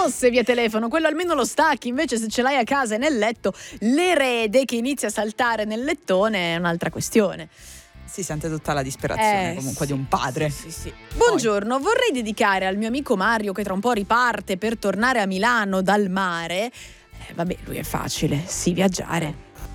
fosse via telefono, quello almeno lo stacchi. Invece se ce l'hai a casa e nel letto, l'erede che inizia a saltare nel lettone è un'altra questione. Si sente tutta la disperazione comunque di un padre. Sì. Buongiorno, vorrei dedicare al mio amico Mario, che tra un po' riparte per tornare a Milano dal mare. Vabbè, lui è facile, sì, viaggiare.